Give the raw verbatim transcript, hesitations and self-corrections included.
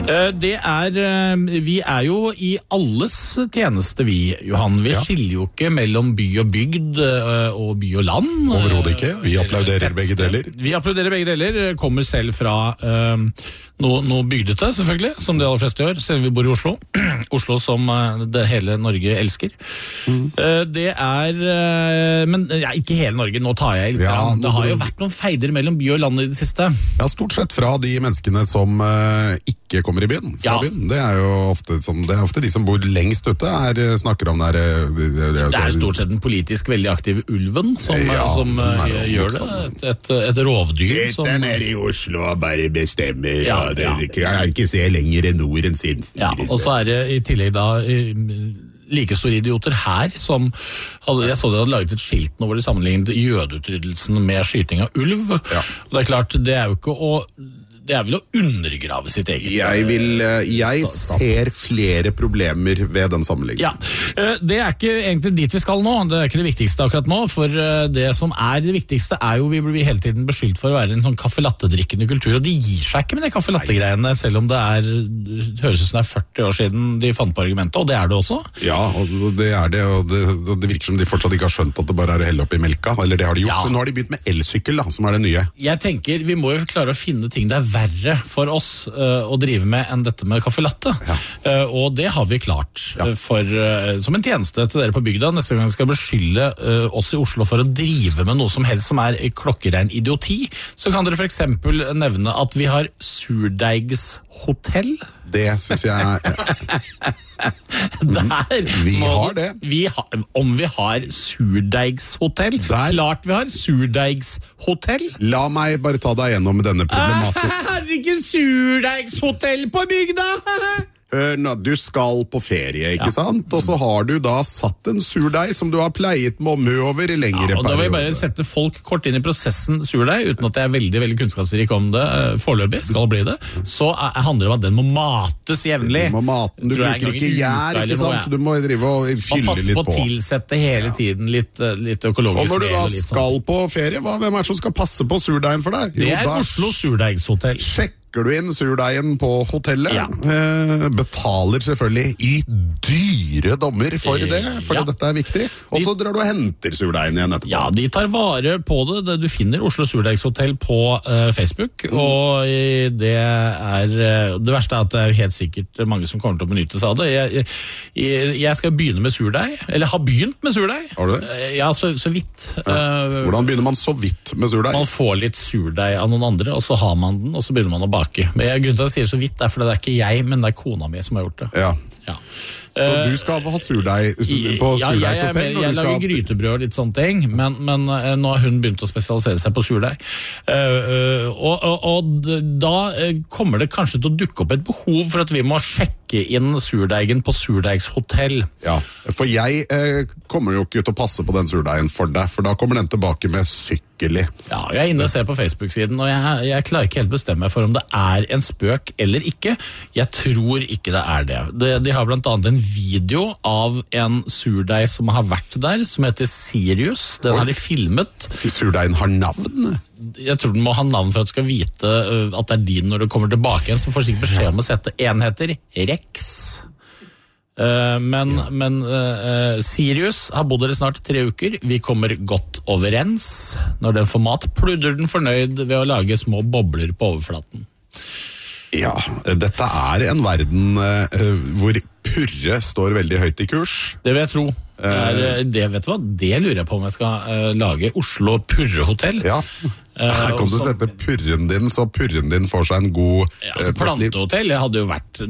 Det er, vi er jo i alles tjeneste vi, Johan. Vi ja. skiller jo ikke mellom by og bygd og by og land. Overhodet ikke. Vi applauderer begge deler. Vi applauderer begge deler. Kommer selv fra uh, noe, noe bygdete, selvfølgelig, som de aller fleste gjør, selv om vi bor i Oslo. Oslo som uh, det hele Norge elsker. Mm. Uh, det er, uh, men ja, ikke hele Norge, nå tar jeg litt. Ja, det har jo vært noen feider mellom by og land i det siste. Ja, stort sett fra de menneskene som uh, ikke kommer i byen, fra ja. byen. Det er jo ofte, som, det er ofte de som bor lengst ute, er, snakker om der, det, det, det er stort sett den politisk veldig aktive ulven som, ja, som uh, gjør det. Et, et, et rovdyr Dette som... nede i Oslo bare bestemmer, ja, og det, ja. det kan ikke se lenger enn nord enn sin. Ja, og så er det i tillegg da like store idioter her som hadde, jeg så de hadde laget et skilt nå hvor de sammenlignet jødeutryddelsen med skyting av ulv. Ja. Og det er klart, det er jo ikke å det er vel å undergrave sitt eget. Jeg, vil, jeg ser flere problemer ved den sammenligningen. Ja, det er ikke egentlig dit vi skal nå, det er ikke det viktigste akkurat nå, for det som er det viktigste er jo, vi blir hele tiden beskyldt for å være en sånn kaffe-latte-drikkende kultur, og de gir seg ikke med de kaffe-latte-greiene, selv om det er, høres ut som det er førti år siden de fant på argumentet, og det er det også. Ja, og det er det, og det, og det virker som de fortsatt ikke har skjønt at det bare er å helle opp i melka, eller det har de gjort, ja. Så nå har de begynt med elsykkel, da, som er det nye. Jeg tenker, vi må jo klare å finne ting det er verre for oss uh, å drive med enn dette med kaffe-latte. Ja. Uh, og det har vi klart ja. for, uh, som en tjeneste til dere på bygda. Neste gang skal beskylde uh, oss i Oslo for å drive med noe som helst som er klokkerein idioti, så kan dere for eksempel nevne at vi har surdeigshotell. Det synes jeg Der vi har det vi ha, om vi har surdeigshotell Der. Klart vi har surdeigshotell. La meg bare ta deg gjennom denne problematikken. Herregud, surdeigshotell på bygda. Hør nå, du skal på ferie, ikke ja. sant? Og så har du da satt en surdeig som du har pleiet med omhu over i lengre perioder. Ja, og da vil jeg bare sette folk kort inn i prosessen surdeig, uten at jeg er veldig, veldig kunnskapsrik om det foreløpig, skal bli det. Så handler det om at den må mates jevnlig. Du må maten, du bruker ikke gjær, ikke sant? Så du må drive og fylle litt på. Og passe på å tilsette hele tiden litt, litt økologisk. Og når du da skal på ferie, hva, hvem er det som skal passe på surdeigen for deg? Det er Oslo Surdeigshotell. Sjekk du inn surdeigen på hotellet, ja. eh, betaler selvfølgelig i dyre dommer for det, fordi ja. dette er viktig, og så drar du og henter surdeigen igjen etterpå. Ja, de tar vare på det. Du finner Oslo Surdeigshotell på uh, Facebook, mm. og det er det verste er at det er helt sikkert mange som kommer til å benytte seg av det. Jeg, jeg, jeg skal begynne med surdeig, eller har begynt med surdeig. Har du det? Ja, så, så vidt. Ja. Hvordan begynner man så vidt med surdeig? Man får litt surdeig av noen andre, og så har man den, og så begynner man å bake. Men jeg, grunnen til at jeg sier så vidt er fordi det er ikke jeg, men det er kona mi som har gjort det. Ja. Ja. Så du skal ha surdeig på surdeighotell? Ja, jeg, jeg, jeg, jeg lager grytebrød og litt sånne ting, men, men nå har hun begynt å spesialisere seg på surdeig. Uh, og, og, og da kommer det kanskje til å dukke opp et behov for at vi må sjekke inn surdeigen på surdeigshotell. Ja, for jeg eh, kommer jo ikke til å passe på den surdeigen for deg, for da kommer den tilbake med sykkelig. Ja, jeg er inne og ser på Facebook-siden, og jeg, jeg klarer ikke helt bestemme for om det er en spøk eller ikke. Jeg tror ikke det er det. De, de har blant annet en video av en surdeig som har vært der, som heter Sirius. Den har de filmet. Surdeigen har navn? Jeg tror den må ha navn for at du skal vite at det er din når du kommer tilbake igjen, så får du sikkert beskjed om å sette en heter Rex. Uh, men, ja. men uh, Sirius har bodd der i snart tre uker. Vi kommer godt overens. Når den får mat, pludrer den fornøyd ved å lage små bobler på overflaten. Ja, dette er en verden uh, hvor purre står veldig høyt i kurs. Det vil jeg tro. Er, det, vet du hva? Det lurer jeg på om jeg skal uh, lage Oslo Purrehotell. Ja, her kan uh, du sette purren din, så purren din får seg en god ja, altså, plantehotell, jeg hadde jo vært